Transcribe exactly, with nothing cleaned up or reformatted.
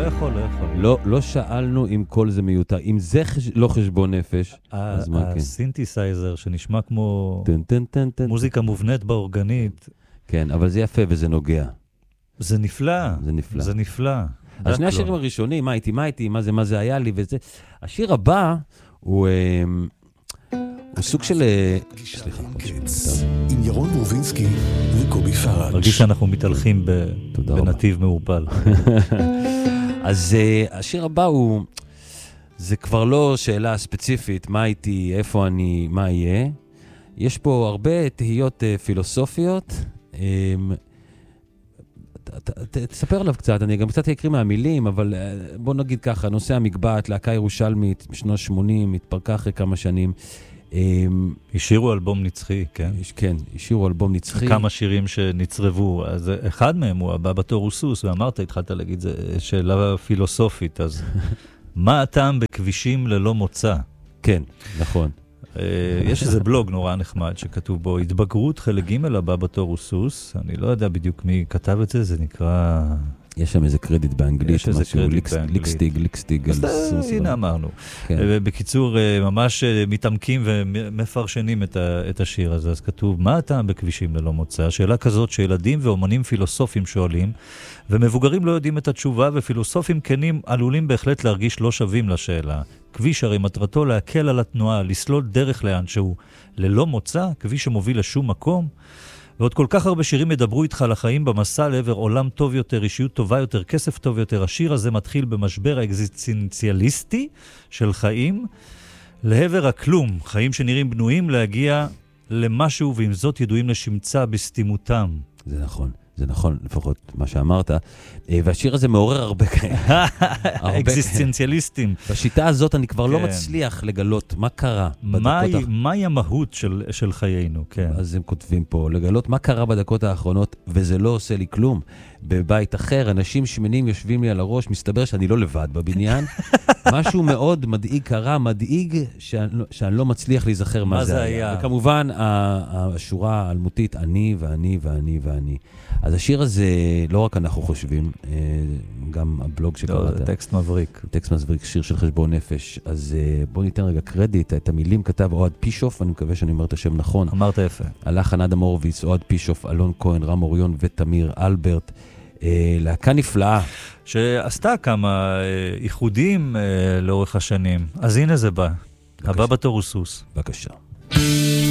יכול, לא יכול. לא, לא שאלנו אם כל זה מיותר. אם זה חש... לא חשבון נפש, אז מה כן? הסינתסייזר שנשמע כמו טן, טן, טן, טן. מוזיקה מובנית באורגנית. כן, אבל זה יפה וזה נוגע. זה נפלא. זה נפלא. זה נפלא. אז שני השירים הראשונים, מה הייתי, מה הייתי, מה זה, מה זה היה לי וזה. השיר הבא הוא... הוא סוג של... סליחה. עם ירון רובינסקי וקובי פרד. מרגיש שאנחנו מתהלכים בנתיב מעופל. אז השיר הבא הוא... זה כבר לא שאלה ספציפית, מה הייתי, איפה אני, מה יהיה. יש פה הרבה תהיות פילוסופיות. תספר עליו קצת, אני גם קצת אקריא מהמילים, אבל בוא נגיד ככה, נושא המקבעת, להקה ירושלמית, בשנות שמונים, התפרקה אחרי כמה שנים. השאירו אלבום נצחי, כן? כן, השאירו אלבום נצחי. כמה שירים שנצרבו, אז אחד מהם הוא הבא בתור וסוס, ואמרת, התחלת להגיד, זה שאלה פילוסופית, אז מה הטעם בכבישים ללא מוצא? כן, נכון. יש איזה בלוג נורא נחמד שכתוב בו, התבגרות חלק ג' הבא בתור וסוס, אני לא יודע בדיוק מי כתב את זה, זה נקרא... יש שם איזה קרדיט באנגלית, יש איזה קרדיט באנגלית. ליקסטיג, ליקסטיג. אז הנה אמרנו. בקיצור, ממש מתעמקים ומפרשנים את השיר הזה. אז כתוב, מה הטעם בכבישים ללא מוצא? שאלה כזאת שילדים ואומנים פילוסופים שואלים, ומבוגרים לא יודעים את התשובה, ופילוסופים כנים עלולים בהחלט להרגיש לא שווים לשאלה. כביש הרי מטרתו להקל על התנועה, לסלול דרך לאן שהוא. ללא מוצא, כביש שמוביל לשום מקום, ועוד כל כך הרבה שירים ידברו איתך על החיים במסע לעבר עולם טוב יותר, אישיות טובה יותר, כסף טוב יותר. השיר הזה מתחיל במשבר האקזיסטנציאליסטי של חיים, לעבר הכלום, חיים שנראים בנויים להגיע למשהו, ועם זאת ידועים לשמצה בסתימותם. זה נכון. זה נכון, לפחות מה שאמרת. והשיר הזה מעורר הרבה כאלה. אקזיסטנציאליסטים. בשיטה הזאת אני כבר לא מצליח לגלות מה קרה בדקות האחרונות. מהי המהות של חיינו, כן. אז הם כותבים פה, לגלות מה קרה בדקות האחרונות, וזה לא עושה לי כלום. בבית אחר, אנשים שמנים יושבים לי על הראש, מסתבר שאני לא לבד בבניין. משהו מאוד מדאיג קרה, מדאיג שאני לא מצליח להיזכר מה זה היה. וכמובן, השורה האלמותית, אני ואני ואני ואני. אז השיר הזה, לא רק אנחנו חושבים, גם הבלוג שקראת. זה טקסט מבריק. טקסט מבריק, שיר של חשבון נפש. אז בוא ניתן רגע קרדיט. את המילים כתב אוהד פישוף, אני מקווה שאני אומר את השם נכון. אמרת יפה. הלחן אדם הורוביץ, אוהד פישוף, אלון כהן, רם אוריון ותמיר אלברט. להקה נפלאה. שעשתה כמה איחודים לאורך השנים. אז הנה זה בא. הבא בתור וסוס. בבקשה.